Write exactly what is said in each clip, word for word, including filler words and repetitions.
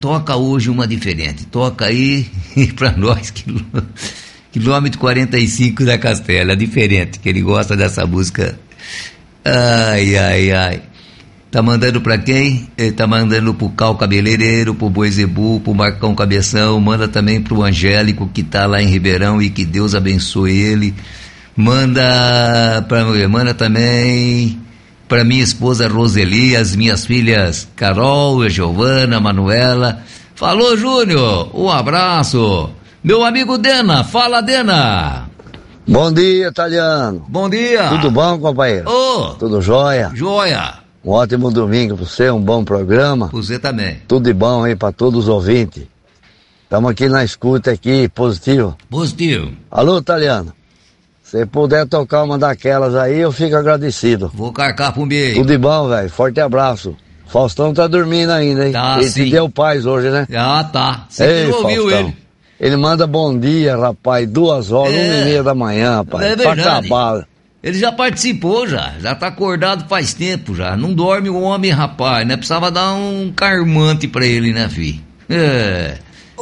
toca hoje uma diferente. Toca aí pra nós, quilômetro quarenta e cinco da Castela, diferente, que ele gosta dessa música. Ai, ai, ai. Tá mandando pra quem? Ele tá mandando pro Cal Cabeleireiro, pro Boizebu, pro Marcão Cabeção, manda também pro Angélico, que tá lá em Ribeirão, e que Deus abençoe ele. Manda pra, manda também pra minha esposa Roseli, as minhas filhas Carol, Giovana, Manuela. Falou, Júnior, um abraço. Meu amigo Dena, fala, Dena. Bom dia, Italiano. Bom dia. Tudo bom, companheiro? Ô. Tudo jóia? Jóia. Um ótimo domingo pra você, um bom programa. Você também. Tudo de bom aí pra todos os ouvintes. Estamos aqui na escuta aqui, positivo. Positivo. Alô, Italiano. Se puder tocar uma daquelas aí, eu fico agradecido. Vou carcar pro meio. Tudo de bom, velho. Forte abraço. Faustão tá dormindo ainda, hein? Tá, ele sim. te deu paz hoje, né? Ah, tá. Você Ei, que ouviu Faustão. ele. Ele manda bom dia, rapaz, duas horas, É. uma e meia da manhã, rapaz. É pra verdade. acabar. Ele já participou já, já tá acordado faz tempo já. Não dorme o homem, rapaz, né? Precisava dar um carmante pra ele, né, filho? É.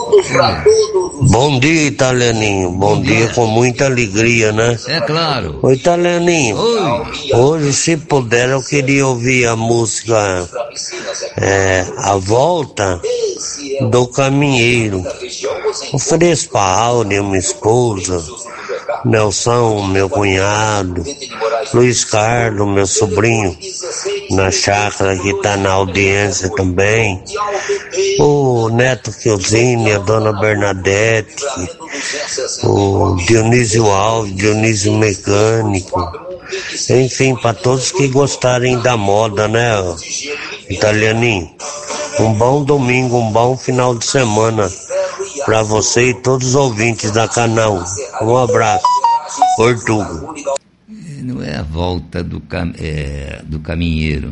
Bom dia, Italianinho. Bom, Bom dia. dia com muita alegria, né? É claro. Oi, Italianinho. Oi. Hoje, se puder, eu queria ouvir a música é, A Volta do Caminheiro. Ofereço pra Áurea, minha esposa, Nelson, meu cunhado, Luiz Carlos, meu sobrinho, na chácara que tá na audiência também, o Neto Fiozini, a dona Bernadette, o Dionísio Alves, Dionísio Mecânico, enfim, para todos que gostarem da moda, né, Italianinho? Um bom domingo, um bom final de semana para você e todos os ouvintes da canal. Um abraço. Portugal. Não é a volta do, cam... é, do caminheiro.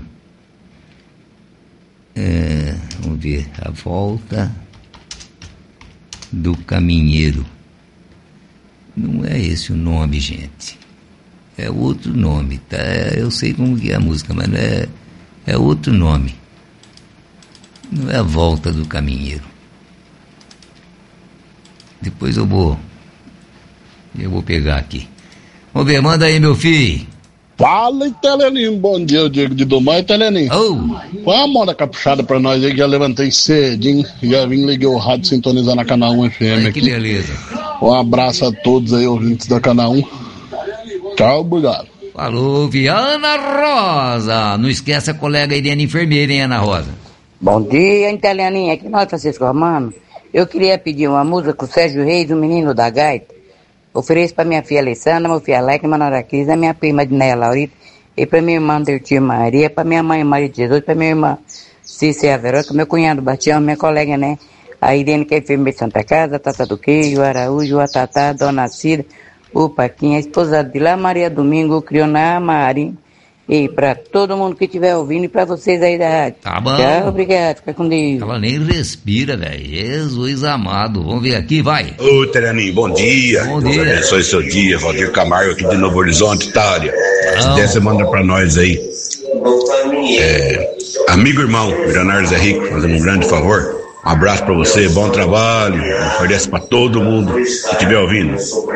É, vamos ver. A volta do caminheiro. Não é esse o nome, gente. É outro nome, tá? Eu sei como que é a música, mas não é, é outro nome. Não é a volta do caminheiro. Depois eu vou eu vou pegar aqui. Vamos ver, manda aí, meu filho. Fala, Italianinho, bom dia, o Diego de Dumont, Italianinho. Oh. Põe uma moda capuchada pra nós aí, que já levantei cedinho, já vim, liguei o rádio, sintonizar na Canal um F M. Ai, aqui. Que beleza. Um abraço a todos aí, ouvintes da Canal um. Tchau, obrigado. Falou, Ana Rosa. Não esquece a colega Irene enfermeira, hein, Ana Rosa? Bom dia, Italianinho, aqui nós, Francisco Romano. Eu queria pedir uma música com o Sérgio Reis, o menino da gaita. Ofereço para minha filha Alessandra, meu filho Alex, minha nora Cris, a minha prima Dinéia Laurita, e para minha irmã Dertir Maria, para minha mãe Maria de Jesus, para minha irmã Cícia Verônica, meu cunhado Batião, minha colega, né? A Irene, que é enfermeira de Santa Casa, a Tata do Queijo, o Araújo, a Tatá, a Dona Cida, o Paquinha, a esposa de lá, Maria Domingo, o Crioná, Mari. E pra todo mundo que estiver ouvindo e pra vocês aí da rádio. Tá bom. Tchau, obrigado, fica com Deus. Ela nem respira, velho. Jesus amado. Vamos ver aqui, vai. Ô, Italianinho, bom dia. Bom Deus dia. abençoe seu dia. Valdir Camargo aqui de Novo Horizonte, Itália. Se der, você manda pra nós aí. É, amigo irmão, Leonardo Zé Rico, fazendo um grande favor. Um abraço pra você, bom trabalho. Oferece pra todo mundo que estiver ouvindo.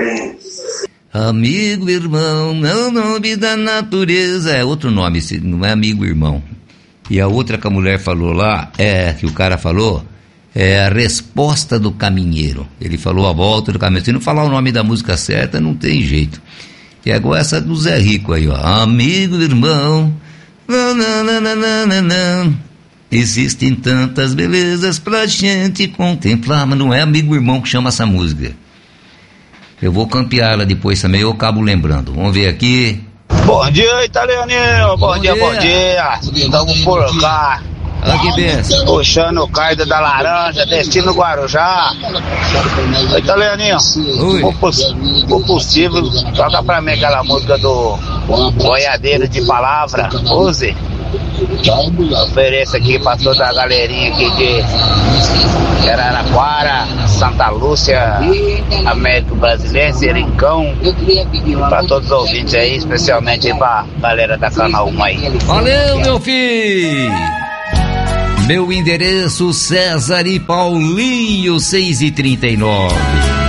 Amigo, irmão, não nome da natureza. É outro nome, não é amigo, irmão. E a outra que a mulher falou lá, é, que o cara falou, é a resposta do caminheiro. Ele falou a volta do caminheiro. Se não falar o nome da música certa, não tem jeito. E agora essa do Zé Rico aí, ó. Amigo, irmão, não, não, não, não, não, não, não. Existem tantas belezas pra gente contemplar, mas não é amigo, irmão que chama essa música. Eu vou campear ela depois também, eu acabo lembrando. Vamos ver aqui. Bom dia, Italianinho. Bom, bom dia, dia, bom dia. Estamos por cá. Olha que benção. Puxando o Caído da Laranja, destino Guarujá. Oi, Italianinho. O possível, toca pra mim aquela música do Boiadeiro de Palavra. Use. Ofereço aqui pra toda a galerinha aqui de Araraquara, Santa Lúcia, Américo Brasileiro, Serincão, pra todos os ouvintes aí, especialmente aí pra galera da Canal um aí. Valeu, meu filho! Meu endereço, César e Paulinho, seis e trinta e nove.